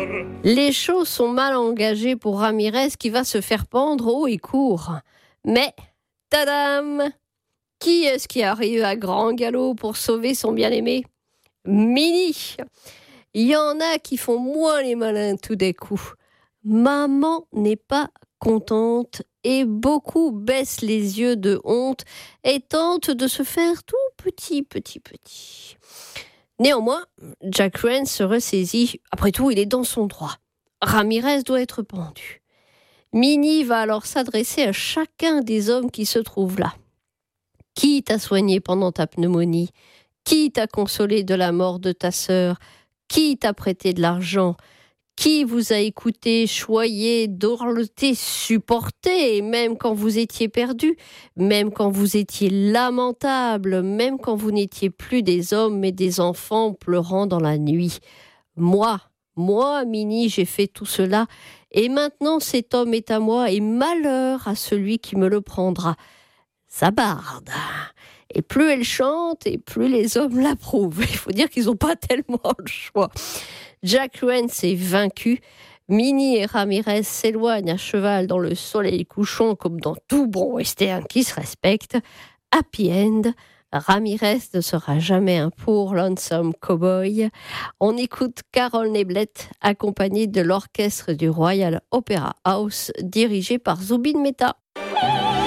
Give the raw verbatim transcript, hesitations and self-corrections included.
Les choses sont mal engagées pour Ramirez qui va se faire pendre haut et court. Mais, tadam! Qui est-ce qui arrive à grand galop pour sauver son bien-aimé? Minnie! Il y en a qui font moins les malins tout d'un coup. Maman n'est pas contente et beaucoup baissent les yeux de honte et tentent de se faire tout petit, petit, petit. Néanmoins, Jack Rance se ressaisit. Après tout, il est dans son droit. Ramirez doit être pendu. Minnie va alors s'adresser à chacun des hommes qui se trouvent là. Qui t'a soigné pendant ta pneumonie? Qui t'a consolé de la mort de ta sœur? Qui t'a prêté de l'argent? Qui vous a écouté, choyé, dorloté, supporté, même quand vous étiez perdu, même quand vous étiez lamentable, même quand vous n'étiez plus des hommes mais des enfants pleurant dans la nuit? Moi, moi, Minnie, j'ai fait tout cela, et maintenant cet homme est à moi, et malheur à celui qui me le prendra. Ça barde. Et plus elle chante, et plus les hommes l'approuvent. Il faut dire qu'ils n'ont pas tellement le choix. Jack Rance est vaincu. Minnie et Ramirez s'éloignent à cheval dans le soleil couchant comme dans tout bon western qui se respecte. Happy end. Ramirez ne sera jamais un pour lonesome cowboy. On écoute Carol Neblett accompagnée de l'orchestre du Royal Opera House dirigé par Zubin Mehta.